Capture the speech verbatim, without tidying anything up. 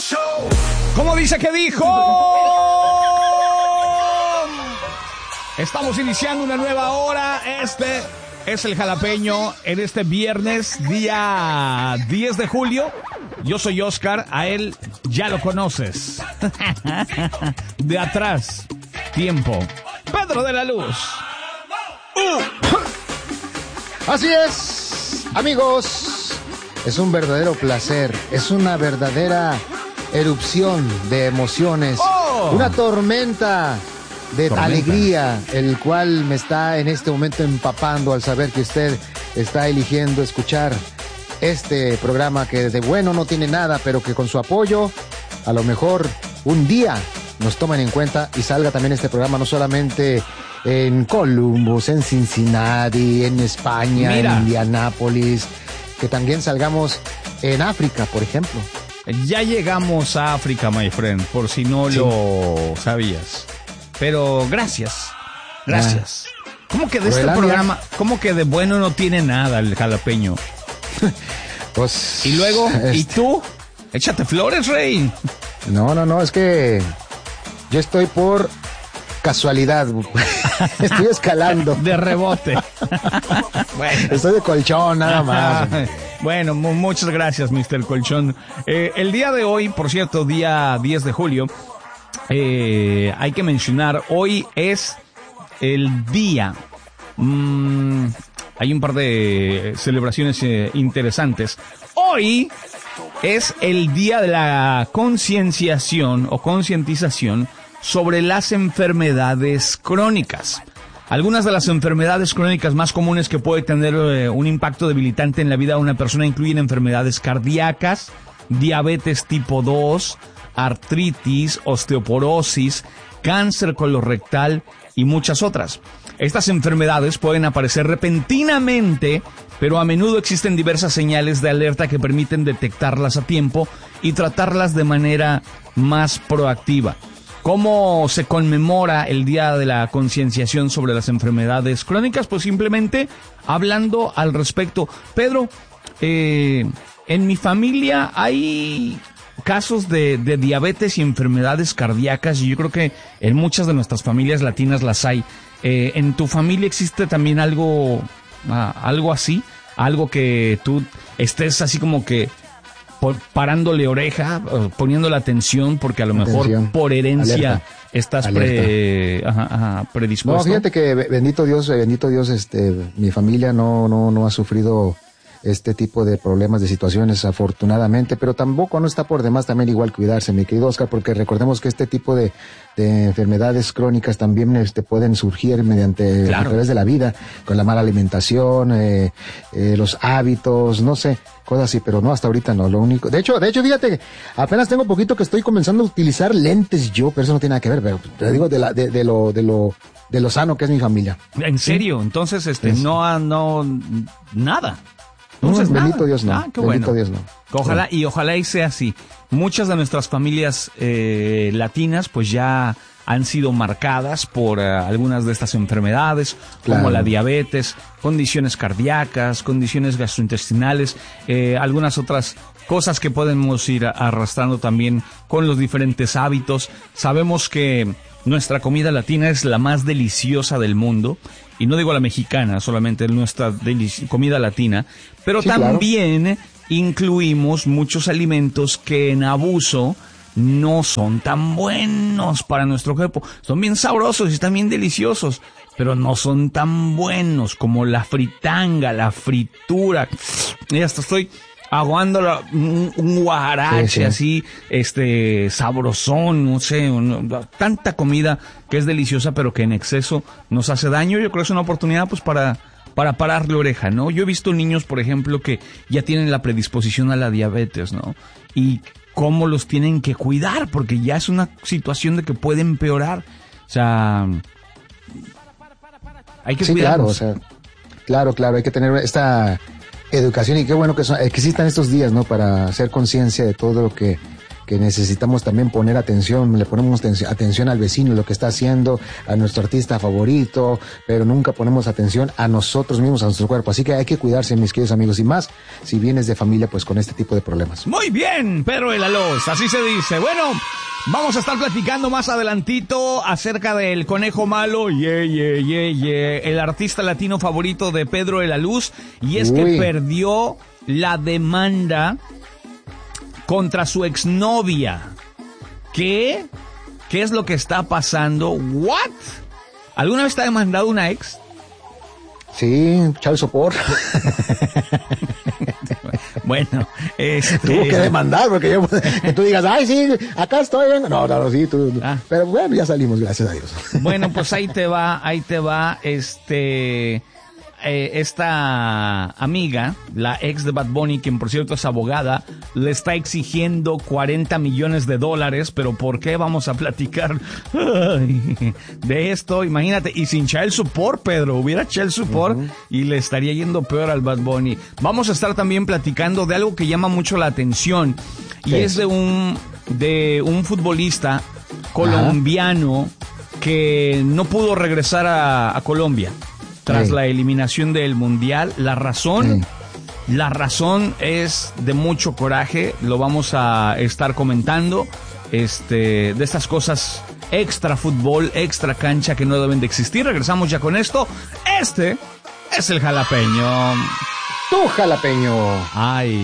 ¿Cómo dice que dijo? Estamos iniciando una nueva hora. Este es el Jalapeño en este viernes, día diez de julio. Yo soy Oscar, a él ya lo conoces. De atrás, tiempo. Pedro de la Luz. Uh. Así es, amigos. Es un verdadero placer. Es una verdadera erupción de emociones. Oh. Una tormenta de Tormenta. alegría, el cual me está en este momento empapando al saber que usted está eligiendo escuchar este programa que de bueno no tiene nada, pero que con su apoyo, a lo mejor un día nos tomen en cuenta y salga también este programa no solamente en Columbus, en Cincinnati, en España, Mira. en Indianápolis, que también salgamos en África, por ejemplo. Ya llegamos a África, my friend, por si no Sí. lo sabías. Pero gracias, gracias. Ah. ¿Cómo que de este Groenlandia. programa, cómo que de bueno no tiene nada el Jalapeño? Pues, Y luego, este, ¿y tú? Échate flores, rey. No, no, no, es que yo estoy por casualidad. Estoy escalando. De rebote. Bueno. Estoy de colchón, nada más. Bueno, mu- muchas gracias, mister Colchón. Eh, el día de hoy, por cierto, día diez de julio, eh, hay que mencionar, hoy es el día... Mmm, hay un par de celebraciones eh, interesantes. Hoy es el día de la concienciación o concientización sobre las enfermedades crónicas. Algunas de las enfermedades crónicas más comunes que puede tener eh, un impacto debilitante en la vida de una persona incluyen enfermedades cardíacas, diabetes tipo dos, artritis, osteoporosis, cáncer colorectal y muchas otras. Estas enfermedades pueden aparecer repentinamente, pero a menudo existen diversas señales de alerta que permiten detectarlas a tiempo y tratarlas de manera más proactiva. ¿Cómo se conmemora el Día de la Concienciación sobre las Enfermedades Crónicas? Pues simplemente hablando al respecto. Pedro, eh, en mi familia hay casos de, de diabetes y enfermedades cardíacas y yo creo que en muchas de nuestras familias latinas las hay. Eh, ¿En tu familia existe también algo, ah, algo así? Algo que tú estés así como que por, parándole oreja, uh, poniéndole atención, porque a lo mejor Atención. por herencia Alerta. estás pre, ajá, ajá, predispuesto. No, fíjate que bendito Dios, bendito Dios, este, mi familia no, no, no ha sufrido este tipo de problemas, de situaciones, afortunadamente, pero tampoco no está por demás también igual cuidarse, mi querido Oscar, porque recordemos que este tipo de, de enfermedades crónicas también este, pueden surgir mediante, Claro. a través de la vida, con la mala alimentación, eh, eh, los hábitos, no sé, cosas así, pero no, hasta ahorita no, lo único, de hecho, de hecho, fíjate, apenas tengo poquito que estoy comenzando a utilizar lentes yo, pero eso no tiene nada que ver, pero te digo de la, de, de lo, de lo, de lo sano que es mi familia. ¿En serio? Entonces, este, Sí. no, no, nada. No, Entonces, bendito nada. Dios no, Ah, qué bendito bueno. Dios no. Ojalá, y ojalá y sea así. Muchas de nuestras familias eh, latinas, pues ya han sido marcadas por uh, algunas de estas enfermedades, Claro. como la diabetes, condiciones cardíacas, condiciones gastrointestinales, eh, algunas otras cosas que podemos ir arrastrando también con los diferentes hábitos. Sabemos que nuestra comida latina es la más deliciosa del mundo, y no digo la mexicana, solamente nuestra delici- comida latina, pero Sí, claro. también incluimos muchos alimentos que en abuso no son tan buenos para nuestro cuerpo. Son bien sabrosos y están bien deliciosos, pero no son tan buenos como la fritanga, la fritura. Y hasta estoy aguando la- un, un guarache Sí, sí. así, este, sabrosón, no sé, un- tanta comida que es deliciosa, pero que en exceso nos hace daño. Yo creo que es una oportunidad, pues, para, para pararle oreja, ¿no? Yo he visto niños, por ejemplo, que ya tienen la predisposición a la diabetes, ¿no? Y cómo los tienen que cuidar, porque ya es una situación de que puede empeorar. O sea, hay que Sí, claro, o cuidarnos. sea, claro, claro, hay que tener esta educación y qué bueno que, son, que existan estos días, ¿no? Para hacer conciencia de todo lo que, que necesitamos también poner atención, le ponemos atención al vecino, lo que está haciendo, a nuestro artista favorito, pero nunca ponemos atención a nosotros mismos, a nuestro cuerpo. Así que hay que cuidarse, mis queridos amigos, y más si vienes de familia pues con este tipo de problemas. Muy bien, Pedro de la Luz, así se dice. Bueno, vamos a estar platicando más adelantito acerca del conejo malo, yeah, yeah, yeah, yeah, el artista latino favorito de Pedro de la Luz, y es Uy. que perdió la demanda contra su exnovia. ¿Qué? ¿Qué es lo que está pasando? ¿What? ¿Alguna vez te ha demandado una ex? Sí, child support. Bueno, este... tuvo que demandar porque yo, que tú digas, ay, sí, acá estoy. No, no, sí, tú. Ah. Pero bueno, ya salimos, gracias a Dios. Bueno, pues ahí te va, ahí te va, este... Eh, esta amiga, la ex de Bad Bunny, quien por cierto es abogada, le está exigiendo cuarenta millones de dólares, pero ¿por qué? Vamos a platicar ay, de esto, imagínate, y sin child support, Pedro, hubiera child support uh-huh. y le estaría yendo peor al Bad Bunny. Vamos a estar también platicando de algo que llama mucho la atención, y sí. es de un, de un futbolista colombiano uh-huh. que no pudo regresar a, a Colombia tras sí. la eliminación del Mundial. La razón, sí. la razón es de mucho coraje, lo vamos a estar comentando, este, de estas cosas extra fútbol, extra cancha que no deben de existir. Regresamos ya con esto. Este es el jalapeño. Tu jalapeño. Ay.